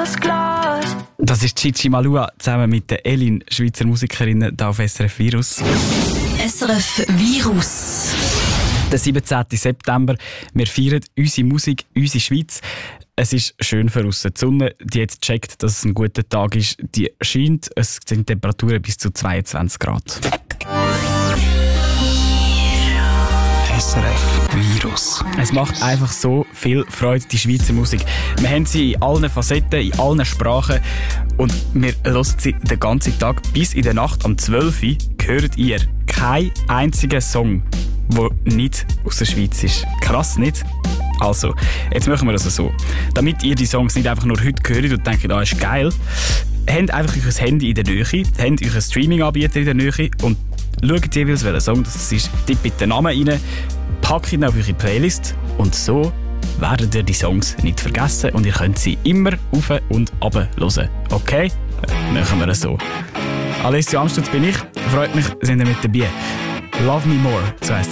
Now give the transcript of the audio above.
das Glas. Das ist Chichi Malua zusammen mit der Elin, Schweizer Musikerin, hier auf SRF Virus. SRF Virus. Der 17. September. Wir feiern unsere Musik, unsere Schweiz. Es ist schön für draussen. Die Sonne, die jetzt checkt, dass es ein guter Tag ist, die scheint. Es sind Temperaturen bis zu 22 Grad. SRF Virus. Es macht einfach so viel Freude, die Schweizer Musik. Wir haben sie in allen Facetten, in allen Sprachen und wir hören sie den ganzen Tag. Bis in der Nacht um 12 Uhr hört ihr keinen einzigen Song, der nicht aus der Schweiz ist. Krass, nicht? Also, jetzt machen wir das so. Damit ihr die Songs nicht einfach nur heute hört und denkt, ist geil, habt einfach euer Handy in der Nähe, habt euren Streaming-Anbieter in der Nähe und schaut jeweils, welcher Song das ist. Tippt den Namen rein, packt ihn auf eure Playlist und so werdet ihr die Songs nicht vergessen und ihr könnt sie immer auf und runter hören. Okay? Machen wir es so. Alessio Amstutz bin ich. Freut mich, sind ihr mit dabei. Love Me More, so heisst